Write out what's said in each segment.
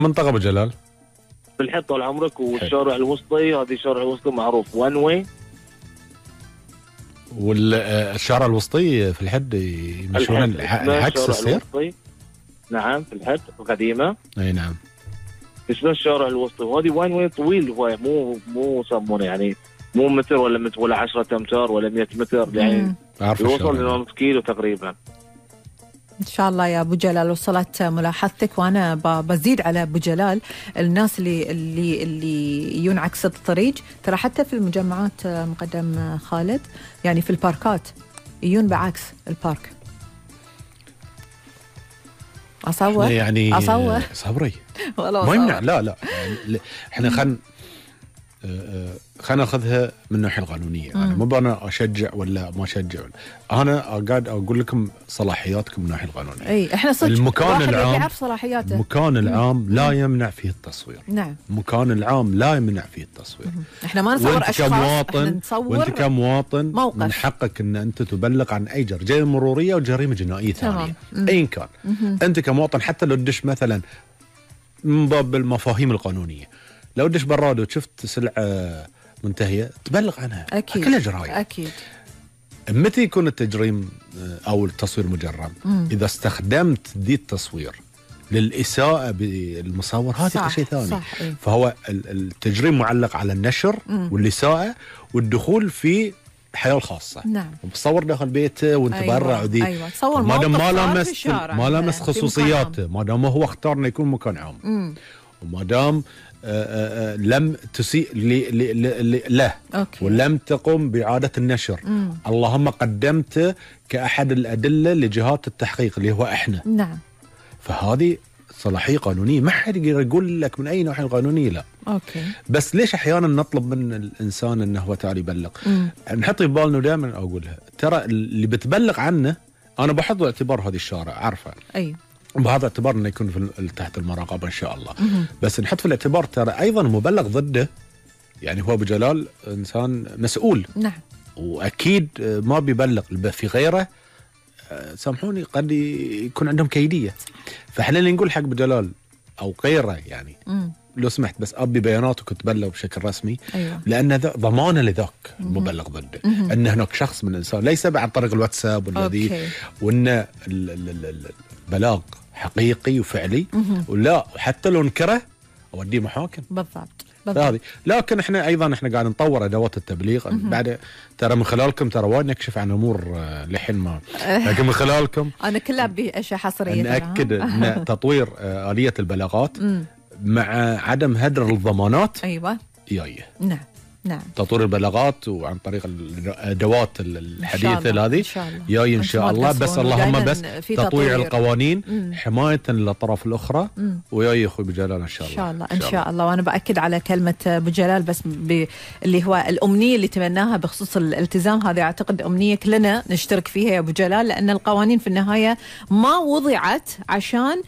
منطقة ابو جلال في الحد طال عمرك. والشارع الوسطي، هذه الشارع الوسطي معروف وان واي. والشارع الوسطي في الحد يمشون عكس السير. نعم في الحد قديمة. اي نعم. شلون الشارع الوسطي، وهذه وان واي طويل، هو مو يسمونه يعني مو متر ولا 10 امتار ولا 100 متر يعني يوصل ل 1 كيلو تقريبا. إن شاء الله يا أبو جلال وصلت ملاحظتك. وأنا بزيد على أبو جلال الناس اللي يجون عكس الطريق، ترى حتى في المجمعات مقدم خالد، يعني في الباركات يجون بعكس البارك. أصور يعني أصور صبري والله ما يمنع. لا يعني احنا خلينا ناخذها من الناحيه القانونيه. انا مو انا اشجع ولا ما اشجع، انا قاعد اقول لكم صلاحياتكم من الناحيه القانونيه. اي احنا صدق المكان العام يعرف صلاحياته. المكان العام لا يمنع فيه التصوير. نعم. المكان العام لا يمنع فيه التصوير. احنا ما نصور اشخاص، احنا نصور وانت كمواطن موقف. من حقك ان انت تبلغ عن اي جريمه مروريه وجريمه جنائيه ثانيه ايا كان. انت كمواطن حتى لو تدش مثلا من باب المفاهيم القانونيه، لو دش براد وشفت سلعه منتهيه تبلغ عنها. اكيد كلها جرايم. اكيد. متى يكون التجريم او التصوير مجرم؟ اذا استخدمت ذي التصوير للاساءه بالمصور، هذا شيء ثاني. صح. فهو التجريم معلق على النشر والاساءه والدخول في الحياه الخاصه. نعم. وبتصور داخل بيته وانت برا وذي. ايوه تصور ما دام ما لمس في خصوصياته، ما دام هو اختار انه يكون مكان عام، وما دام لم تسيء له ولم تقم بإعادة النشر، اللهم قدمته كأحد الأدلة لجهات التحقيق اللي هو إحنا. نعم. فهذه صلاحية قانونية، ما حد يقدر يقول لك من أي ناحية قانونية لا. أوكي. بس ليش أحيانا نطلب من الإنسان أنه هو تعالى يبلغ؟ نحط في بالنا دائما أقولها، ترى اللي بتبلغ عنه أنا بحط باعتبار هذه الشارع عارفة. أي. بهذا اعتبار انه يكون في تحت المراقبه ان شاء الله. بس نحط في الاعتبار ترى ايضا المبلغ ضده، يعني هو ابو جلال انسان مسؤول. نعم. واكيد ما بيبلغ في غيره. سامحوني قد يكون عندهم كيديه. فاحنا اللي نقول حق ابو جلال او غيره يعني لو سمحت بس ابي بياناتك وتبلغ بشكل رسمي. أيوة. لان ضمانه لذاك المبلغ ضده ان هناك شخص من الانسان ليس عن طريق الواتساب والذي، وان البلاغ حقيقي وفعلي ولا حتى لو انكره اوديه محاكم. بالضبط. هذه. لكن احنا ايضا قاعد نطور ادوات التبليغ. بعد ترى من خلالكم ترى وايد نكشف عن امور لحين ما، لكن من خلالكم انا كلها باشياء حصريه ناكد ان تطوير اليه البلاغات مع عدم هدر الضمانات. ايوه جايه. نعم. تطوير البلاغات وعن طريق الادوات الحديثه هذه جاي ان شاء الله. بس اللهم بس تطوير القوانين حمايه للطرف الاخرى وياي اخوي ابو جلال ان شاء الله. ان شاء الله. وانا باكد على كلمه ابو جلال بس اللي هو الامنيه اللي تمناها بخصوص الالتزام، هذه اعتقد امنيه كلنا نشترك فيها يا ابو جلال، لان القوانين في النهايه ما وضعت عشان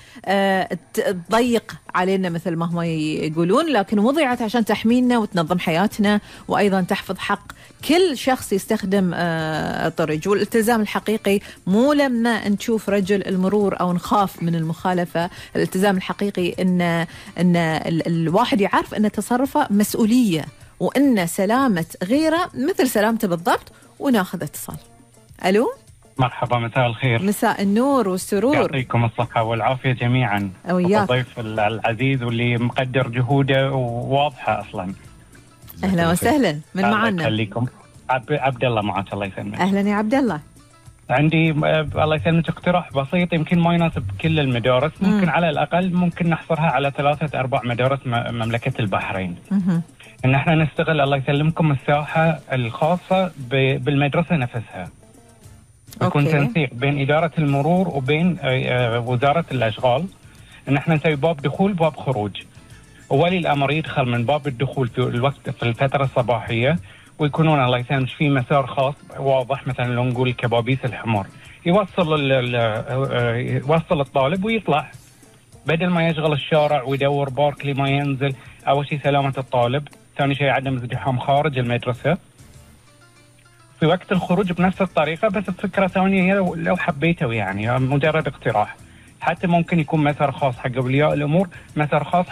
تضيق علينا مثل ما هم يقولون، لكن وضعت عشان تحمينا وتنظم حياتنا، وأيضا تحفظ حق كل شخص يستخدم الطريق. والالتزام الحقيقي مو لما نشوف رجل المرور أو نخاف من المخالفة. الالتزام الحقيقي إن الواحد يعرف أن تصرفه مسؤولية، وأن سلامة غيره مثل سلامته بالضبط. وناخذ اتصال. ألو. مرحبا، مساء الخير. مساء النور والسرور. يعطيكم الصحة والعافية جميعا. وياك. الضيف العزيز واللي مقدر جهوده وواضحة أصلا. أهلا وسهلا. من معنا؟ خليكم. عبد الله معك. الله يسلمك. أهلا يا عبد الله. عندي الله يسلمك اقتراح بسيط يمكن ما يناسب كل المدارس، ممكن على الأقل ممكن نحصرها على 3-4 مدارس مملكة البحرين. إن احنا نستغل الله يسلمكم الساحة الخاصة بالمدرسة نفسها. يكون تنسيق بين إدارة المرور وبين وزارة الأشغال، إن احنا نسوي باب دخول باب خروج. وولي الأمر يدخل من باب الدخول في الفترة الصباحية، ويكونون الله يسلمك في مسار خاص واضح، مثلا لو نقول كبابيس الحمار، يوصل الطالب ويطلع، بدل ما يشغل الشارع ويدور بارك لما ينزل. أول شيء سلامة الطالب، ثاني شيء عدم ازدحام خارج المدرسة. في وقت الخروج بنفس الطريقة، بس بفكرة ثانية لو حبيته، يعني مجرد اقتراح. حتى ممكن يكون مسار خاص حق اولياء الامور، مسار خاص